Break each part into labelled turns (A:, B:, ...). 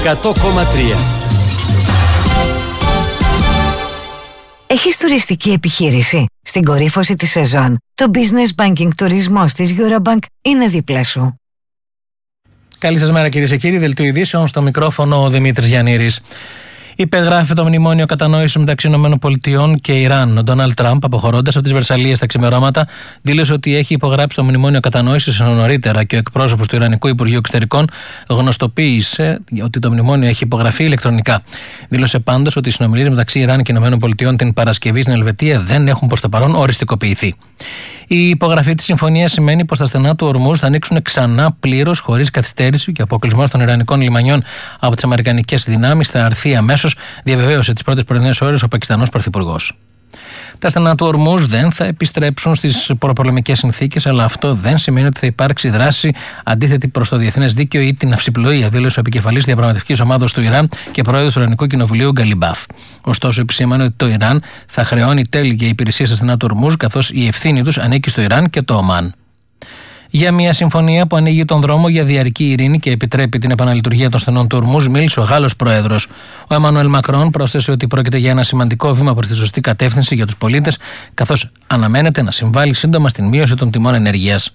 A: 100,3.
B: Έχεις τουριστική επιχείρηση? Στην κορύφωση της σεζόν, το Business Banking τουρισμός της Eurobank είναι δίπλα σου.
C: Καλή σας μέρα κυρίες και κύριοι, δελτίο ειδήσεων, στο μικρόφωνο ο Δημήτρης Γιαννήρης. Υπεγράφει το μνημόνιο κατανόησης μεταξύ ΗΠΑ και Ιράν. Ο Ντόναλντ Τραμπ, αποχωρώντας από τις Βερσαλλίες τα ξημερώματα, δήλωσε ότι έχει υπογράψει το μνημόνιο κατανόησης νωρίτερα και ο εκπρόσωπος του Ιρανικού Υπουργείου Εξωτερικών γνωστοποίησε ότι το μνημόνιο έχει υπογραφεί ηλεκτρονικά. Δήλωσε πάντως ότι οι συνομιλίες μεταξύ Ιράν και ΗΠΑ την Παρασκευή στην Ελβετία δεν έχουν προς το παρόν οριστικοποιηθεί. Η υπογραφή της συμφωνίας σημαίνει πως τα στενά του Ορμούζ θα ανοίξουν ξανά πλήρως, χωρίς καθυστέρηση, και ο αποκλεισμός των Ιρανικών λιμανιών από τις αμερικανικές δυνάμεις θα αρθεί αμέσως, διαβεβαίωσε τις πρώτες πρωινές ώρες ο Πακιστανός Πρωθυπουργός. Τα στενά του Ορμούζ δεν θα επιστρέψουν στις προπολεμικές συνθήκες, αλλά αυτό δεν σημαίνει ότι θα υπάρξει δράση αντίθετη προς το διεθνές δίκαιο ή την ναυσιπλοεία, δήλωσε ο επικεφαλής διαπραγματευτικής ομάδος του Ιράν και πρόεδρος του Ιρανικού Κοινοβουλίου Γκαλιμπάφ. Ωστόσο, επισήμανε ότι το Ιράν θα χρεώνει τέλη για υπηρεσίες στα στενά του Ορμούζ, καθώς η ευθύνη τους ανήκει στο Ιράν και το Ομάν. Για μια συμφωνία που ανοίγει τον δρόμο για διαρκή ειρήνη και επιτρέπει την επαναλειτουργία των στενών του Ορμούζ, μίλησε ο Γάλλος Πρόεδρος. Ο Εμμανουέλ Μακρόν πρόσθεσε ότι πρόκειται για ένα σημαντικό βήμα προς τη σωστή κατεύθυνση για τους πολίτες, καθώς αναμένεται να συμβάλλει σύντομα στην μείωση των τιμών ενέργειας.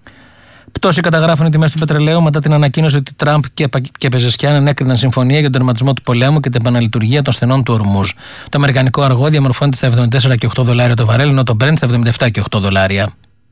C: Πτώση καταγράφουν οι τιμές του πετρελαίου μετά την ανακοίνωση ότι Τραμπ και Πεζεσκιάν ενέκριναν συμφωνία για τον τερματισμό του πολέμου και την επαναλειτουργία των στενών του Ορμούζ. Το αμερικανικό αργό διαμορφώνεται στα $74,8 το βαρέλ, ενώ το Brent στα $77,8.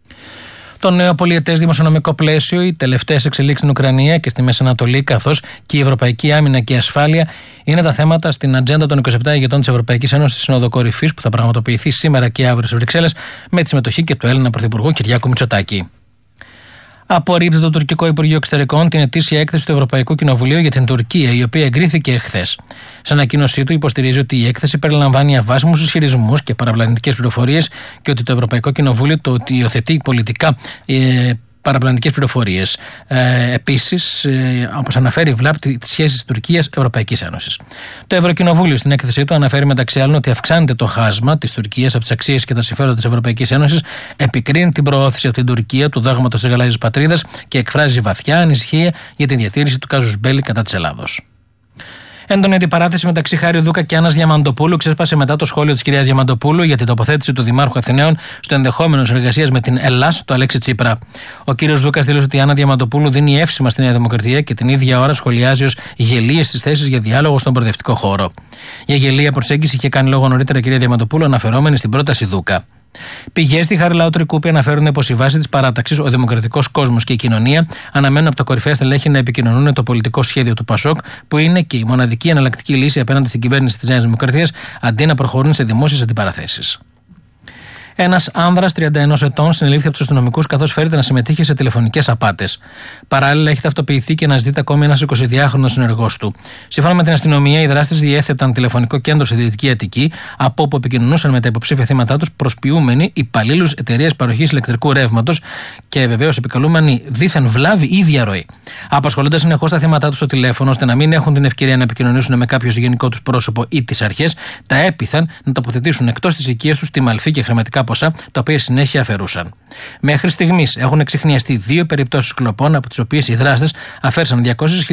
C: Το νέο πολυετές δημοσιονομικό πλαίσιο, οι τελευταίες εξελίξεις στην Ουκρανία και στη Μέση Ανατολή, καθώς και η ευρωπαϊκή άμυνα και η ασφάλεια είναι τα θέματα στην ατζέντα των 27 ηγετών της Ευρωπαϊκής Ένωσης στη Σύνοδο Κορυφής που θα πραγματοποιηθεί σήμερα και αύριο στις Βρυξέλλες με τη συμμετοχή και του Έλληνα Πρωθυπουργού Κυριάκου Μητσοτάκη. Απορρίπτει το τουρκικό Υπουργείο Εξωτερικών την ετήσια έκθεση του Ευρωπαϊκού Κοινοβουλίου για την Τουρκία, η οποία εγκρίθηκε εχθές. Σε ανακοίνωσή του, υποστηρίζει ότι η έκθεση περιλαμβάνει αβάσιμους ισχυρισμούς και παραπλανητικές πληροφορίες και ότι το Ευρωπαϊκό Κοινοβούλιο το υιοθετεί πολιτικά παραπλανητικές πληροφορίες. Επίσης, όπως αναφέρει, βλάπτει τις σχέσεις Τουρκίας-Ευρωπαϊκής Ένωσης. Το Ευρωκοινοβούλιο στην έκθεσή του αναφέρει μεταξύ άλλων ότι αυξάνεται το χάσμα της Τουρκίας από τις αξίες και τα συμφέροντα της Ευρωπαϊκής Ένωσης, επικρίνει την προώθηση από την Τουρκία του δόγματος της γαλάζιας πατρίδας και εκφράζει βαθιά ανησυχία για τη διατήρηση του κάζους μπέλι κατά της Ελλάδος. Έντονη αντιπαράθεση μεταξύ Χάριου Δούκα και Άννας Διαμαντοπούλου ξέσπασε μετά το σχόλιο της κυρίας Διαμαντοπούλου για την τοποθέτηση του Δημάρχου Αθηναίων στο ενδεχόμενο συνεργασίας με την Ελλάς, το Αλέξη Τσίπρα. Ο κύριος Δούκας δήλωσε ότι η Άννα Διαμαντοπούλου δίνει εύσημα στη Νέα Δημοκρατία και την ίδια ώρα σχολιάζει ως γελίες στις θέσεις για διάλογο στον προοδευτικό χώρο. Για γελία προσέγγιση είχε κάνει λόγο νωρίτερα η κυρία Διαμαντοπούλου, αναφερόμενη στην πρόταση Δούκα. Πηγές στη Χαριλάου Τρικούπη αναφέρουν πως η βάση της παράταξης, ο δημοκρατικός κόσμος και η κοινωνία αναμένουν από τα κορυφαία στελέχη να επικοινωνούν το πολιτικό σχέδιο του ΠΑΣΟΚ, που είναι και η μοναδική εναλλακτική λύση απέναντι στην κυβέρνηση της Νέας Δημοκρατίας, αντί να προχωρούν σε δημόσιες αντιπαραθέσεις. Ένας άνδρας 31 ετών συνελήφθη από τους αστυνομικούς καθώς φέρεται να συμμετείχε σε τηλεφωνικές απάτες. Παράλληλα, έχει ταυτοποιηθεί και αναζητείται ακόμη ένας 22χρονος συνεργός του. Σύμφωνα με την αστυνομία, οι δράστες διέθεταν τηλεφωνικό κέντρο στη Δυτική Αττική, από όπου επικοινωνούσαν με τα υποψήφια θύματά τους προσποιούμενοι υπαλλήλους εταιρείας παροχής ηλεκτρικού ρεύματος και βεβαίως επικαλούμενοι δίθεν βλάβη ή διαρροή. Απασχολούντας συνεχώς τα θύματά τους στο τηλέφωνο, ώστε να μην έχουν την ευκαιρία να επικοινωνήσουν με κάποιο συγγενικό τους πρόσωπο ή τις αρχές, τα έπειθαν να τοποθετήσουν εκτός της οικίας τους τιμαλφή και χρηματικά ποσά, τα οποία συνέχεια αφαιρούσαν. Μέχρι στιγμής έχουν εξιχνιαστεί 2 περιπτώσεις κλοπών, από τις οποίες οι δράστες αφαίρεσαν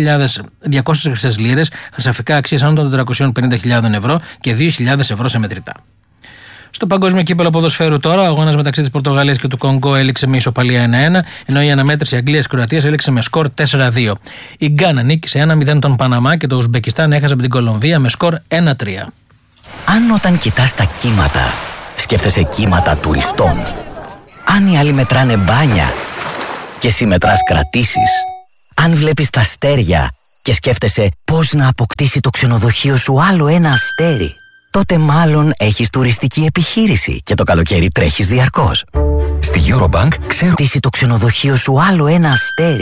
C: 200 χρυσές λίρες, χρυσαφικά αξίας άνω των 450.000 ευρώ και 2.000 ευρώ σε μετρητά. Στο παγκόσμιο κύπελλο ποδοσφαίρου τώρα, ο αγώνας μεταξύ της Πορτογαλίας και του Κονγκό έληξε με ισοπαλία 1-1, ενώ η αναμέτρηση Αγγλίας-Κροατίας έληξε με σκορ 4-2. Η Γκάνα νίκησε 1-0 τον Παναμά και το Ουσμπεκιστάν έχασε από την Κολομβία με σκορ 1-3.
D: Αν όταν κοιτάς τα κύματα σκέφτεσαι κύματα τουριστών, αν οι άλλοι μετράνε μπάνια και εσύ μετράς κρατήσεις, αν βλέπεις τα αστέρια και σκέφτεσαι πώς να αποκτήσει το ξενοδοχείο σου άλλο ένα αστέρι, τότε μάλλον έχεις τουριστική επιχείρηση και το καλοκαίρι τρέχεις διαρκώς. Στη Eurobank ξέρουν το ξενοδοχείο σου άλλο ένα αστέρι.